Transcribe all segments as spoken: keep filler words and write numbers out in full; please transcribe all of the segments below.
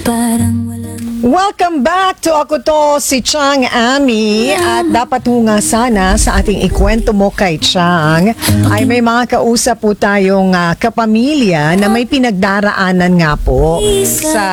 parang walang Welcome back to Ako To, si Chang Ami. At dapat ho nga sana sa ating ikwento mo kay Chang ay may mga kausap po tayong uh, kapamilya na may pinagdaraanan nga po sa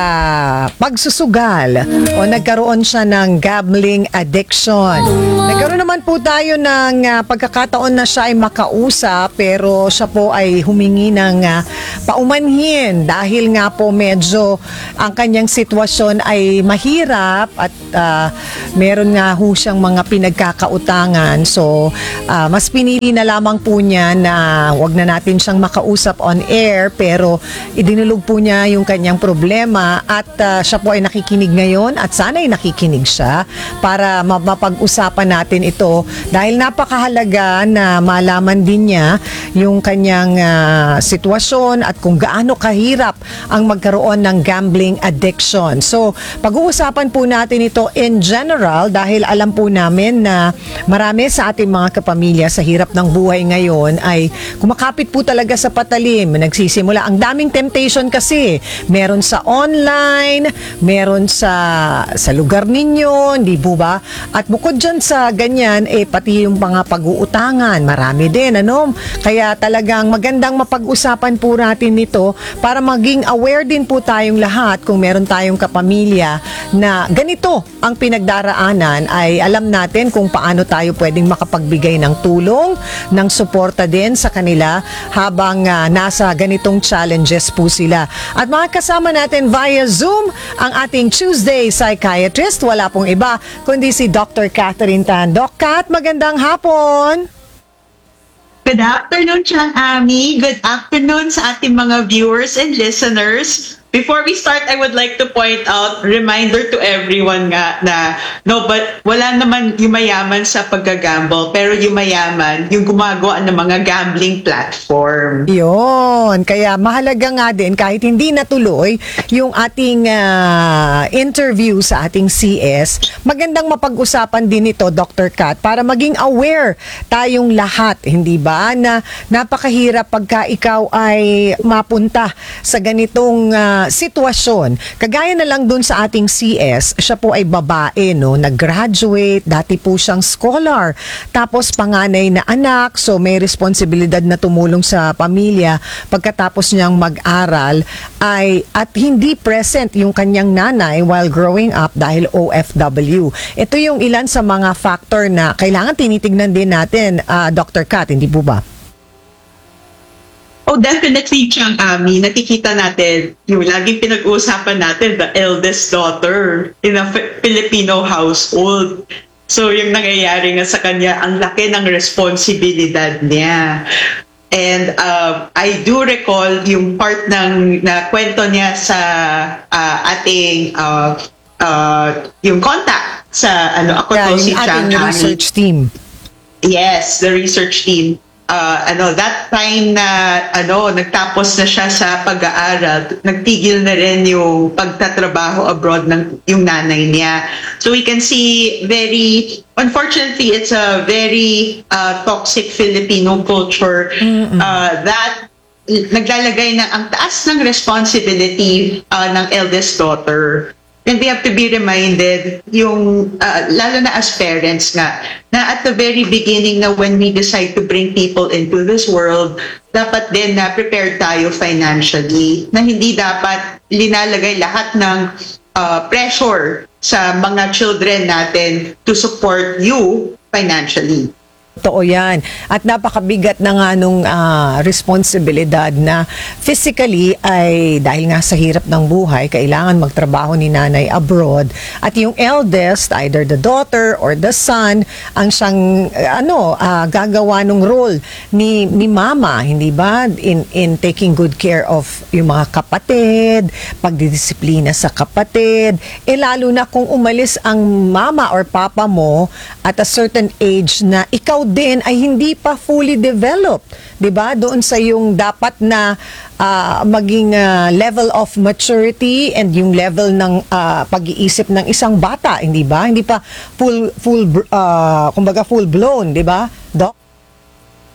pagsusugal o nagkaroon siya ng gambling addiction. Nagkaroon naman po tayo ng uh, pagkakataon na siya ay makausap pero siya po ay humingi ng uh, paumanhin dahil nga po medyo ang kanyang sitwasyon ay mahirap at uh, meron nga ho siyang mga pinagkakautangan. So, uh, mas pinili na lamang po niya na wag na natin siyang makausap on air pero idinulog po niya yung kanyang problema at uh, siya po ay nakikinig ngayon at sana ay nakikinig siya para mapag-usapan natin ito dahil napakahalaga na malaman din niya yung kanyang uh, sitwasyon at kung gaano kahirap ang magkaroon ng gambling addiction. So, pag-uusapan po natin ito in general dahil alam po namin na marami sa ating mga kapamilya sa hirap ng buhay ngayon ay kumakapit po talaga sa patalim. Nagsisimula. Ang daming temptation kasi. Meron sa online, meron sa sa lugar ninyo, hindi po ba? At bukod dyan sa ganyan, eh pati yung mga pag-uutangan, marami din, ano? Kaya talagang magandang mapag-usapan po natin nito para maging aware din po tayong lahat kung meron tayong kapamilya na ganito ang pinagdaraanan ay alam natin kung paano tayo pwedeng makapagbigay ng tulong, ng suporta din sa kanila habang uh, nasa ganitong challenges po sila. At mga kasama natin via Zoom ang ating Tuesday psychiatrist, wala pong iba kundi si Doctor Catherine Tan. Doc Cat, magandang hapon! Good afternoon, Chang Ami. Good afternoon sa ating mga viewers and listeners. Before we start, I would like to point out, reminder to everyone nga na, no, but wala naman yung mayaman sa paggagamble, pero yung mayaman, yung gumagawa ng mga gambling platform. Yun. Kaya mahalaga nga din, kahit hindi natuloy yung ating uh, interview sa ating C S, magandang mapag-usapan din ito, Doctor Cat, para maging aware tayong lahat, hindi ba, na napakahirap pagka ikaw ay mapunta sa ganitong uh, sitwasyon. Kagaya na lang dun sa ating C S, siya po ay babae, no? Nag-graduate, dati po siyang scholar. Tapos panganay na anak, so may responsibilidad na tumulong sa pamilya. Pagkatapos niyang mag-aral, ay at hindi present yung kanyang nanay while growing up dahil O F W. Ito yung ilan sa mga factor na kailangan tinitignan din natin, uh, Doctor Cat, hindi po ba? Oh, definitely, Chang Ami. Nakikita natin, yung laging pinag-uusapan natin, the eldest daughter in a Filipino household. So, yung nangyayari nga sa kanya, ang laki ng responsibilidad niya. And uh, I do recall yung part ng na kwento niya sa uh, ating uh, uh, yung contact sa ano ako yeah, to si Chang Ami. Research team. Yes, the research team. Uh, ano, that time na ano, nagtapos na siya sa pag-aaral, nagtigil na rin yung pagtatrabaho abroad ng yung nanay niya. So we can see very, unfortunately, it's a very uh, toxic Filipino culture uh, that naglalagay ng ang taas ng responsibility uh, ng eldest daughter. And we have to be reminded, yung, uh, lalo na as parents nga, na at the very beginning na when we decide to bring people into this world, dapat din na prepared tayo financially, na hindi dapat linalagay lahat ng uh, pressure sa mga children natin to support you financially. Totoo yan. At napakabigat na nga nung uh, responsibilidad na physically ay dahil nga sa hirap ng buhay, kailangan magtrabaho ni nanay abroad. At yung eldest, either the daughter or the son, ang siyang uh, ano, uh, gagawa ng role ni, ni mama, hindi ba? In, in taking good care of yung mga kapatid, pagdidisiplina sa kapatid. Eh lalo na kung umalis ang mama or papa mo at a certain age na ikaw din ay hindi pa fully developed, 'di ba? Doon sa yung dapat na uh, maging uh, level of maturity and yung level ng uh, pag-iisip ng isang bata, hindi ba? Hindi pa full full uh, kumbaga full blown, 'di ba? Doc?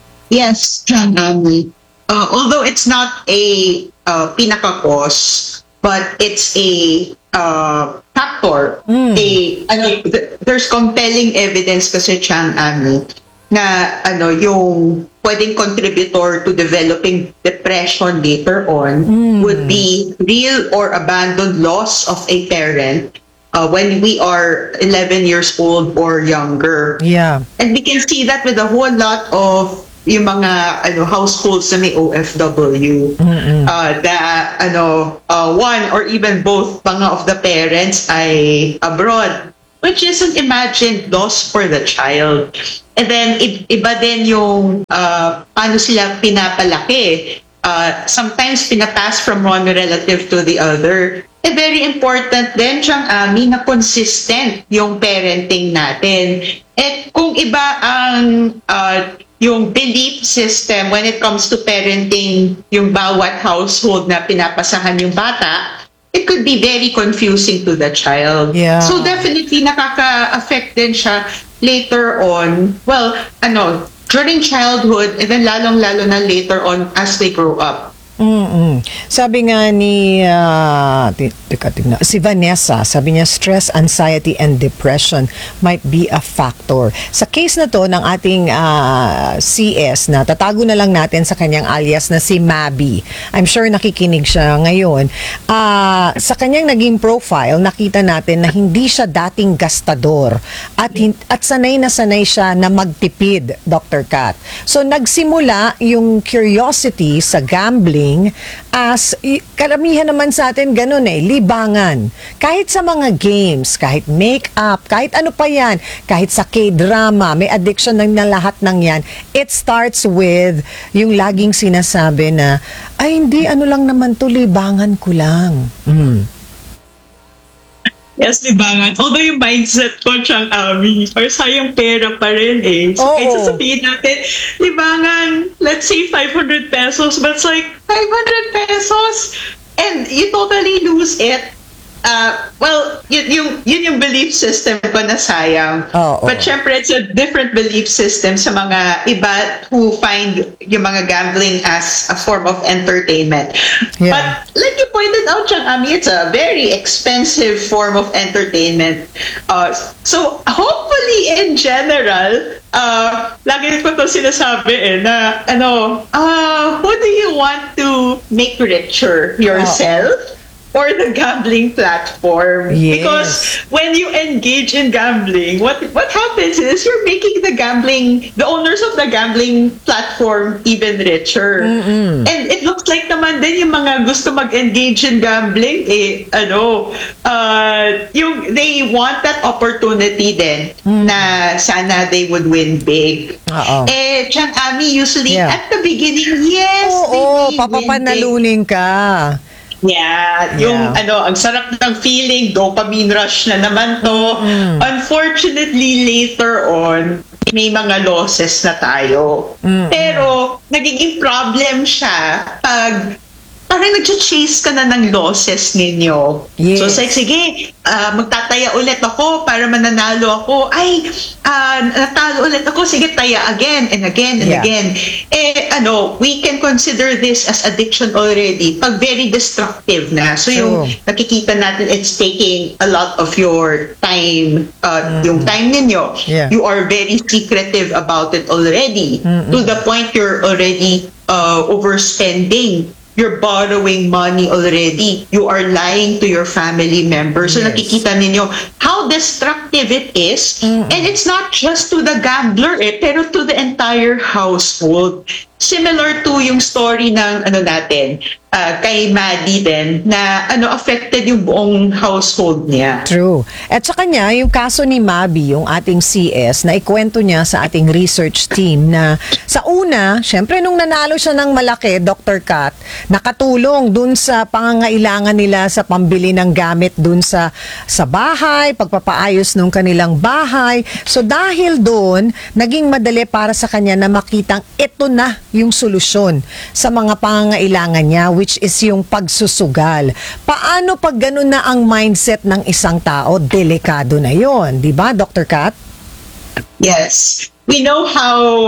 Yes, John Ami. Uh, although it's not a uh, pinaka-cause, but it's a uh, factor. A, ano, th- there's compelling evidence kasi, Chang Ami, na ano yung pwedeng contributor to developing depression later on would be real or abandoned loss of a parent uh, when we are eleven years old or younger. Yeah. And we can see that with a whole lot of yung mga ano households na may O F W. Uh, the ano uh, one or even both mga of the parents ay abroad, which is an imagined loss for the child. And then i- iba din yung uh, paano sila pinapalaki. Uh, sometimes pinapass from one relative to the other. Eh, very important din, Chang Ami, na consistent yung parenting natin. At kung iba ang uh, yung belief system when it comes to parenting yung bawat household na pinapasahan yung bata, it could be very confusing to the child. Yeah. So definitely nakaka-affect din siya later on. Well, ano, during childhood and then lalong-lalo na later on as they grow up. Mm-mm. Sabi nga ni ah, ti- teka, tignan. si Vanessa, sabi niya stress, anxiety, and depression might be a factor. Sa case na to ng ating ah, C S na tatago na lang natin sa kanyang alias na si Mabi. I'm sure nakikinig siya ngayon. Ah, sa kanyang naging profile, nakita natin na hindi siya dating gastador at hin- at sanay na sanay siya na magtipid, Doctor Kat. So nagsimula yung curiosity sa gambling as i- karamihan naman sa atin ganun eh, libangan. Kahit sa mga games, kahit make-up, kahit ano pa yan, kahit sa K-drama, may addiction ng na lahat ng yan. It starts with yung laging sinasabi na, ay hindi, ano lang naman to, libangan ko lang. Mm. Yes, libangan. Although yung mindset ko, Chang Ami, or sayang pera pa rin eh. So, Oo. kahit sasabihin natin, libangan, let's say five hundred pesos, but it's like, five hundred pesos and you totally lose it. Uh, well, yun, yung, yun yung belief system ko na sayang. Oo. But syempre, it's a different belief system sa mga iba who find yung mga gambling as a form of entertainment. Yeah. But like you pointed out, Chang Ami, it's a very expensive form of entertainment. Uh, so hopefully in general, uh, lagi ko to sinasabi eh, na ano, uh, who do you want to make richer? Yourself? Or the gambling platform. Yes. Because when you engage in gambling, what what happens is you're making the gambling, the owners of the gambling platform even richer. And it looks like naman din yung mga gusto mag-engage in gambling, eh, ano, uh, yung, they want that opportunity din na sana they would win big. Oo. Eh, Chang Ami, usually Yeah. at the beginning, yes, Oo, they may win big. papapanalunin ka. Yeah, yung Yeah. ano, ang sarap ng feeling, dopamine rush na naman to. Unfortunately, later on, may mga losses na tayo. Pero, nagiging problem siya pag parang nag-chase ka na ng losses ninyo. Yes. So, say, sige, ah, magtataya ulit ako para mananalo ako. Ay, ah, natalo ulit ako. Sige, taya again and again and Yeah. again. Eh, ano, we can consider this as addiction already. Pag very destructive na. So, yung True. nakikita natin, it's taking a lot of your time, uh, yung time ninyo. Yeah. You are very secretive about it already. To the point you're already uh, overspending. You're borrowing money already. You are lying to your family members. So Yes. nakikita ninyo how destructive it is. And it's not just to the gambler eh, pero to the entire household. Similar to yung story ng ano natin, uh, kay Maddie din, na ano affected yung buong household niya. True. At sa kanya, yung kaso ni Mabi, yung ating C S, na ikwento niya sa ating research team na sa una, syempre nung nanalo siya ng malaki, Doctor Kat, nakatulong dun sa pangangailangan nila sa pambili ng gamit dun sa sa bahay, pagpapaayos ng kanilang bahay. So dahil dun, naging madali para sa kanya na makitang ito na yung solusyon sa mga pangangailangan niya, which is yung pagsusugal. Paano pag ganun na ang mindset ng isang tao? Delikado na yon, di ba, Doctor Kat? Yes. We know how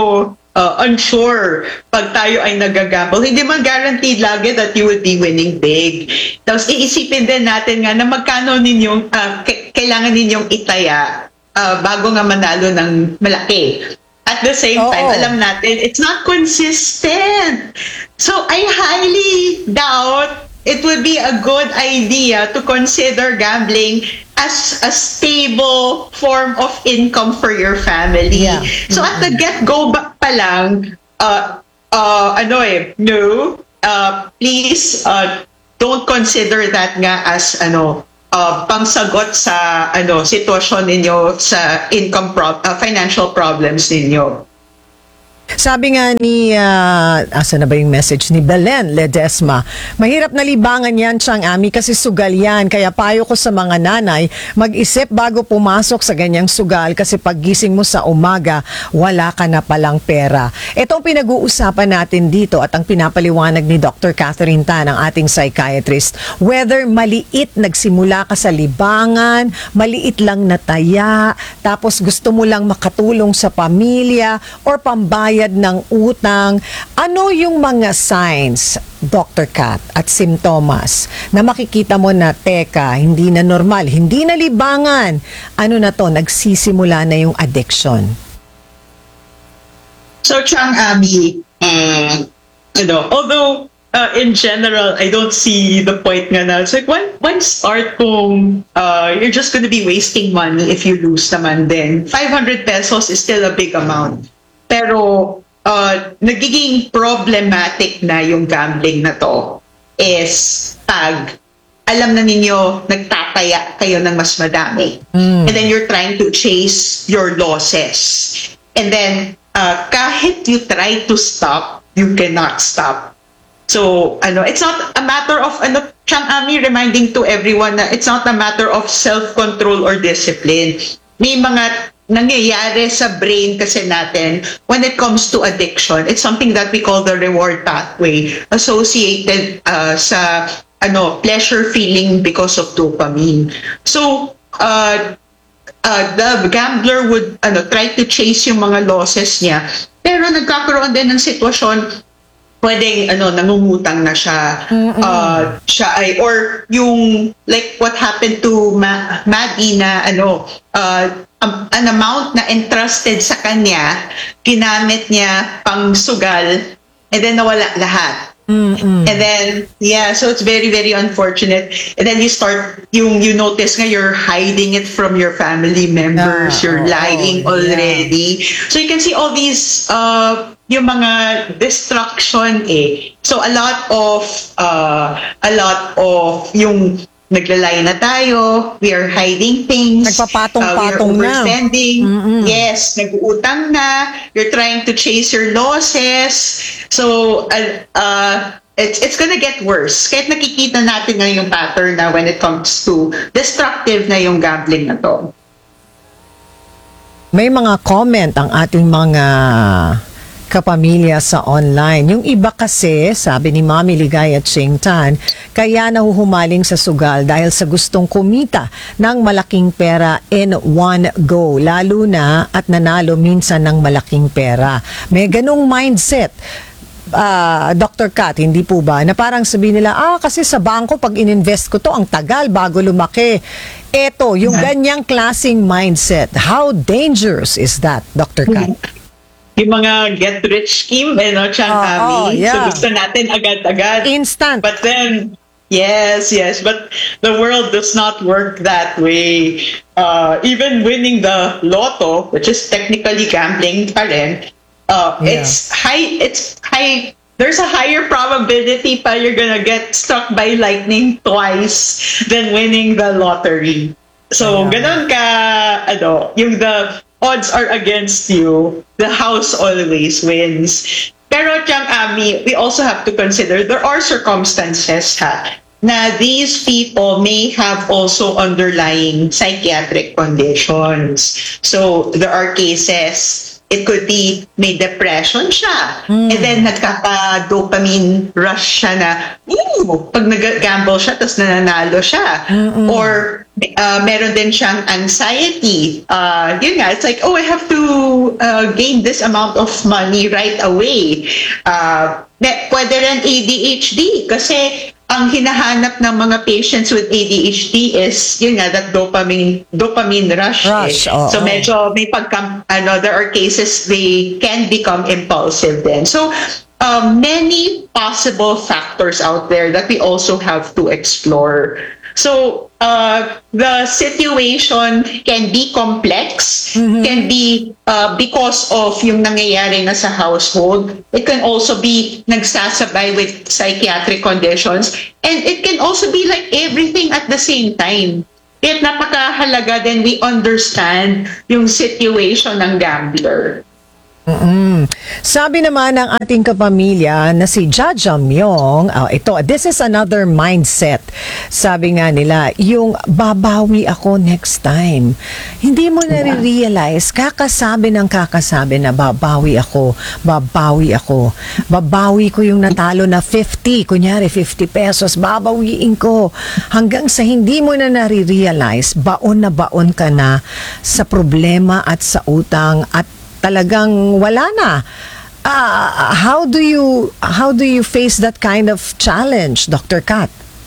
uh, unsure pag tayo ay nagagamble. Hindi man guaranteed lagi that you would be winning big. Tapos iisipin din natin nga na magkano ninyong, uh, k- kailangan ninyong itaya uh, bago nga manalo ng malaki. At the same Oo. time, alam natin, it's not consistent. So I highly doubt it would be a good idea to consider gambling as a stable form of income for your family. Yeah. So at the get-go ba pa lang, uh, uh, ano eh, no, uh, please uh, don't consider that nga as ano, uh, pangsagot sa ano sitwasyon ninyo sa income pro- uh, financial problems ninyo. Sabi nga ni, uh, asa na ba yung message ni Belen Ledesma, mahirap na libangan yan, Chang Ami, kasi sugal yan. Kaya payo ko sa mga nanay, mag-isip bago pumasok sa ganyang sugal kasi paggising mo sa umaga, wala ka na palang pera. Itong pinag-uusapan natin dito at ang pinapaliwanag ni Doctor Catherine Tan, ang ating psychiatrist, whether maliit nagsimula ka sa libangan, maliit lang nataya, tapos gusto mo lang makatulong sa pamilya or pambayad ng utang, ano yung mga signs, Doctor Kat, at simptomas na makikita mo na, teka, hindi na normal, hindi na libangan, ano na to, nagsisimula na yung addiction? So, Chang Ami, uh, ano, although uh, in general, I don't see the point nga na, it's like, when, when start kung uh, you're just gonna be wasting money if you lose naman din. five hundred pesos is still a big amount. Pero uh, nagiging problematic na yung gambling na to is pag alam na ninyo nagtataya kayo ng mas madami. Mm. And then you're trying to chase your losses. And then uh, kahit you try to stop, you cannot stop. So, ano, it's not a matter of, ano, Chang Ami reminding to everyone na it's not a matter of self-control or discipline. May mga nangyayari sa brain kasi natin when it comes to addiction. It's something that we call the reward pathway associated uh, sa ano pleasure feeling because of dopamine. So, uh, uh, the gambler would ano try to chase yung mga losses niya. Pero nagkakaroon din ng sitwasyon pwedeng ano nangungutang na siya uh, siya ay or yung like what happened to Ma- Maddie na ano uh, um, an amount na entrusted sa kanya ginamit niya pang sugal and then nawala lahat. Mm-mm. And then yeah, so it's very very unfortunate. And then you start yung you notice nga you're hiding it from your family members, Ah, you're oo, lying yeah. already. So you can see all these uh yung mga destruction eh. So a lot of uh a lot of yung naglalay na tayo, we are hiding things, Nagpapatong-patong uh, we na. are overspending, yes, nag-uutang na, you're trying to chase your losses. So uh, uh it's it's gonna get worse. Kahit nakikita natin nga yung pattern na when it comes to destructive na yung gambling na to. May mga comment ang ating mga kapamilya sa online. Yung iba kasi, sabi ni Mami Ligaya Ching Tan, kaya nahuhumaling sa sugal dahil sa gustong kumita ng malaking pera in one go. Lalo na at nanalo minsan ng malaking pera. May ganong mindset. Uh, Doctor Kat, hindi po ba? Na parang sabihin nila, ah, kasi sa bangko, pag ininvest ko to, ang tagal bago lumaki. Eto, yung ganyang klaseng mindset. How dangerous is that, Doctor Kat? Yung mga get-rich scheme, eh, no, Chang Oh, Ami. oh, yeah. So gusto natin agad-agad. Instant. But then, yes, yes, but the world does not work that way. Uh, even winning the lotto, which is technically gambling pa rin, uh, Yeah. it's high, it's high, there's a higher probability pa you're gonna get struck by lightning twice than winning the lottery. So, Yeah. ganun ka, ano, yung the odds are against you, the house always wins. Pero, Chang Ami, we also have to consider there are circumstances ha, na these people may have also underlying psychiatric conditions. So, there are cases it could be may depression siya. And then nagkaka-dopamine rush siya na, ooh, pag nag-gamble siya, tapos nananalo siya. Or uh, meron din siyang anxiety. Uh, yun nga, it's like, oh, I have to uh, gain this amount of money right away. Uh, pwede rin A D H D kasi ang hinahanap ng mga patients with A D H D is yun nga that dopamine dopamine rush, Rush, eh. oo. So medyo may pagka ano, there are cases they can become impulsive then. So um, many possible factors out there that we also have to explore. So uh, the situation can be complex, can be uh, because of yung nangyayari na sa household. It can also be nagsasabay with psychiatric conditions. And it can also be like everything at the same time. Kaya napakahalaga din we understand yung situation ng gambler. Mm. Sabi naman ng ating kapamilya na si Jaja Myong, oh, ito, this is another mindset. Sabi nga nila, yung babawi ako next time. Hindi mo nare-realize, kakasabi ng kakasabi na babawi ako, babawi ako, babawi ko yung natalo na fifty, kunyari fifty pesos, babawiin ko. Hanggang sa hindi mo na nare-realize, baon na baon ka na sa problema at sa utang at talagang wala na. Uh, how do you how do you face that kind of challenge, Doctor Kat?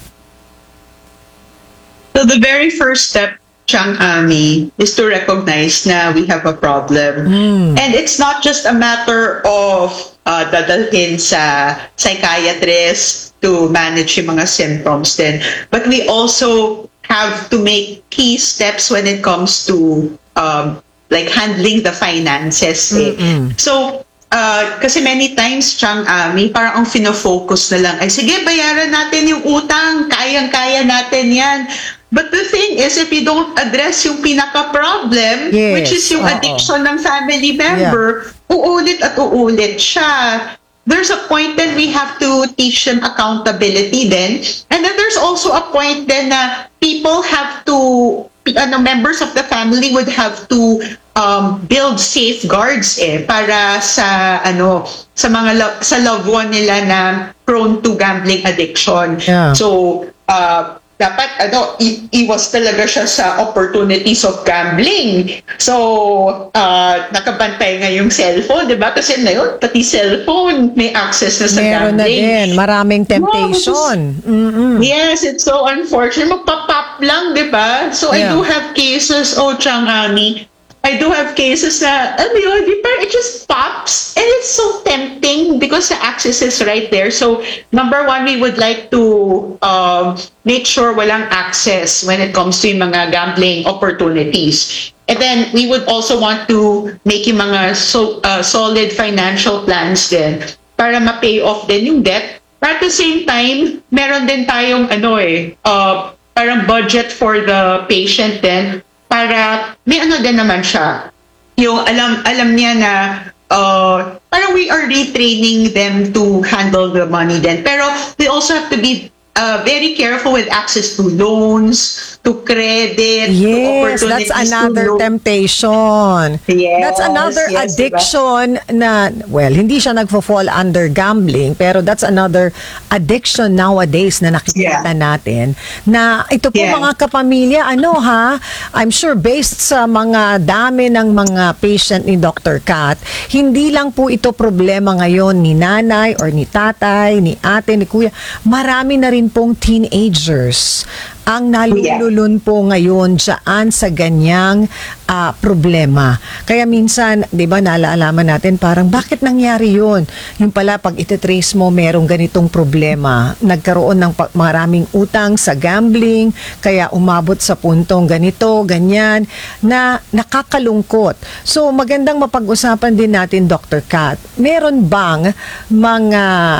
So the very first step, Chang Ami, is to recognize na we have a problem. And it's not just a matter of uh, dadalhin sa psychiatrist to manage yung mga symptoms din. But we also have to make key steps when it comes to um, like handling the finances. Eh. So, uh, kasi many times, Chang Ami, parang ang fino-focus na lang, ay sige, bayaran natin yung utang, kayang-kaya natin yan. But the thing is, if you don't address yung pinaka-problem, Yes, which is yung oo. addiction ng family member, uulit at uulit siya. There's a point then we have to teach them accountability then. And then there's also a point then na people have to ano, members of the family would have to um, build safeguards eh para sa ano sa mga lo- sa loved one nila na prone to gambling addiction. Yeah. So uh, dapat ano i- iwas talaga siya sa opportunities of gambling. So uh, nakabantay nga yung cellphone, 'di ba? Kasi ngayon pati cellphone may access na sa Meron na gambling. din, maraming temptation. Mm-mm. Yes, it's so unfortunate. Magpa-pop lang, di ba? So Yeah. I do have cases, oh, Chang Ami, I do have cases na, ano yun, di ba, it just pops. And it's so tempting because the access is right there. So, number one, we would like to um, make sure walang access when it comes to yung mga gambling opportunities. And then, we would also want to make yung mga so, uh, solid financial plans din para ma-pay off din yung debt. But at the same time, meron din tayong ano eh, uh, parang budget for the patient din para may ano din naman siya. Yung alam alam niya na uh, parang we are retraining them to handle the money din. Pero we also have to be uh, very careful with access to loans, to credit, to Yes, opportunities that's another to loan. temptation. Yes, That's another yes, addiction na, well, hindi siya nagfo-fall under gambling, pero that's another addiction nowadays na nakikita Yeah. natin. Na ito po Yeah. mga kapamilya, ano ha, I'm sure based sa mga dami ng mga patient ni Doctor Kat, hindi lang po ito problema ngayon ni nanay or ni tatay, ni ate, ni kuya. Marami na rin pong teenagers ang nalululun po ngayon dyan sa ganyang ah, problema. Kaya minsan, di ba, nalaalaman natin parang bakit nangyari yun? Yung pala, pag ititrace mo, merong ganitong problema. Nagkaroon ng pa- maraming utang sa gambling, kaya umabot sa puntong ganito, ganyan, na nakakalungkot. So, magandang mapag-usapan din natin, Doctor Kat. Meron bang mga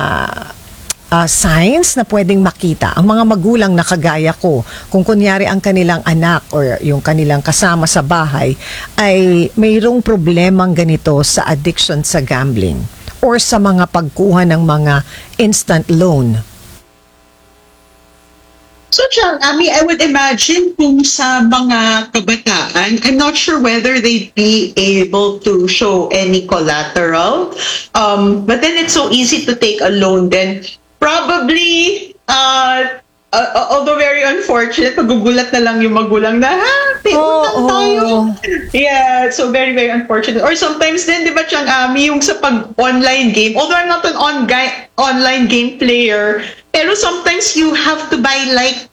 uh, signs na pwedeng makita ang mga magulang na kagaya ko kung kunyari ang kanilang anak or yung kanilang kasama sa bahay ay mayroong problemang ganito sa addiction sa gambling or sa mga pagkuha ng mga instant loan? So, Chang, I mean, I would imagine kung sa mga kabataan, I'm not sure whether they'd be able to show any collateral. Um, but then it's so easy to take a loan then. Probably, uh, uh, although very unfortunate, magugulat na lang yung magulang na, ha, pay utang Oo. tayo. Yeah, so very, very unfortunate. Or sometimes din, di ba, Chang Ami, yung sa pag-online game, although I'm not an on online game player, pero sometimes you have to buy like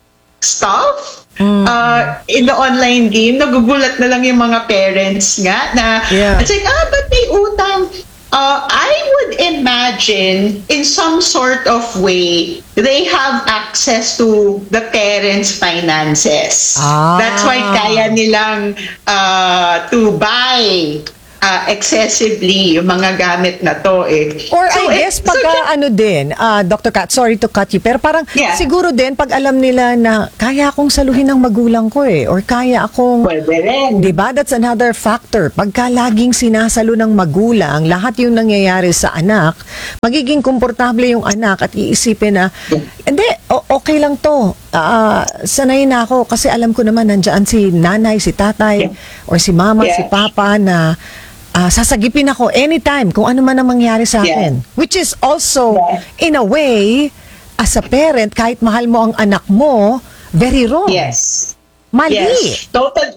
stuff uh, in the online game. Nagugulat na lang yung mga parents nga na Yeah. it's like, ah, but may utang. Uh, I would imagine in some sort of way they have access to the parents' finances. Ah. That's why kaya nilang uh, to buy uh, excessively yung mga gamit na to eh. Or So, I eh, guess so pagka just- ano din, ah, Doctor Kat, sorry to cut you, pero parang Yeah. siguro din pag alam nila na kaya akong saluhin ng magulang ko eh, or kaya akong, Pwede rin. di ba, that's another factor. Pagka laging sinasalo ng magulang, lahat yung nangyayari sa anak, magiging komportable yung anak at iisipin na, hindi, o- okay lang to. Ah, sanay na ako kasi alam ko naman nandyan si nanay, si tatay, Yeah. or si mama, Yeah. si papa na Ah, sasagipin ako anytime kung ano man ang mangyari sa Yeah. akin. Which is also, Yeah. in a way, as a parent, kahit mahal mo ang anak mo, very wrong. Yes. Mali. Yes. Total,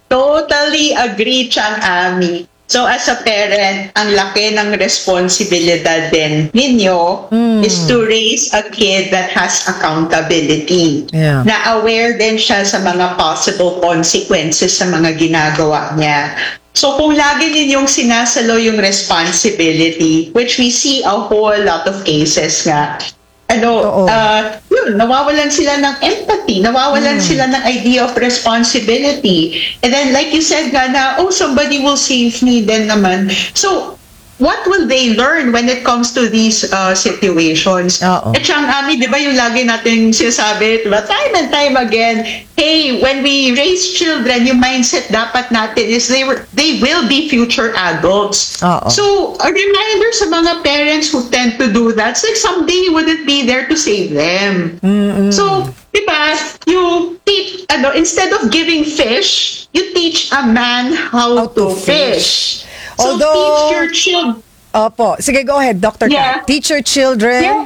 totally agree, Chang Ami. So as a parent, ang laki ng responsibilidad din ninyo is to raise a kid that has accountability. Yeah. Na aware din siya sa mga possible consequences sa mga ginagawa niya. So kung lagi ninyong sinasalo yung responsibility, which we see a whole lot of cases nga, ano, Oo. uh, yun, nawawalan sila ng empathy, nawawalan sila ng idea of responsibility. And then, like you said nga na, oh, somebody will save me then naman. So, what will they learn when it comes to these uh, situations? Oo. At siyang Ami, di ba yung lagi natin sinasabi, diba, time and time again, hey, when we raise children, yung mindset dapat natin is they were they will be future adults. Oo. So, a reminder sa mga parents who tend to do that, it's like someday you wouldn't be there to save them. So, di ba, you teach, ano, instead of giving fish, you teach a man how, How to, to fish. fish. So, Although- teach your children. Opo. Sige, go ahead, Doctor Yeah. Kat. Teach your children. Yeah.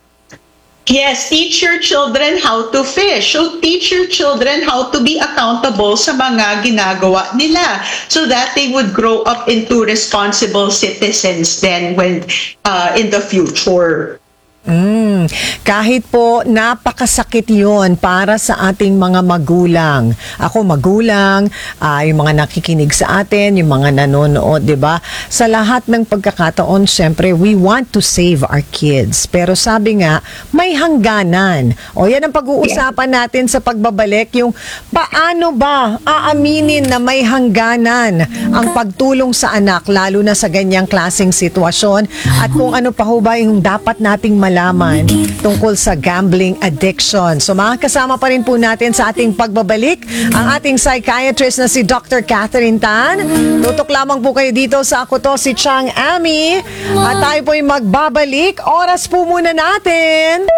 Yes, teach your children how to fish. So teach your children how to be accountable sa mga ginagawa nila so that they would grow up into responsible citizens then when uh, in the future. Mm, kahit po napakasakit yon para sa ating mga magulang. Ako magulang, ah, yung mga nakikinig sa atin, yung mga nanonood, 'di ba? Sa lahat ng pagkakataon, syempre, we want to save our kids. Pero sabi nga, may hangganan. O yan ang pag-uusapan natin sa pagbabalik, yung paano ba aaminin na may hangganan ang pagtulong sa anak, lalo na sa ganyang klaseng sitwasyon, at kung ano pa ho ba yung dapat nating malaman tungkol sa gambling addiction. So makakasama pa rin po natin sa ating pagbabalik ang ating psychiatrist na si Doctor Catherine Tan. Tutok lamang po kayo dito sa Ako To, si Chang Ami. At tayo po'y magbabalik. Oras po muna natin.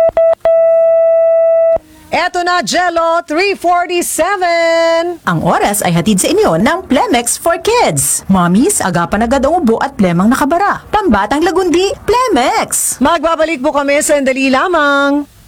Eto na, Jello, three forty-seven. Ang oras ay hatid sa inyo ng Plemex for Kids. Mommies, agapan agad ang ubo at plemang nakabara. Pambatang lagundi, Plemex! Magbabalik po kami sa sandali lamang.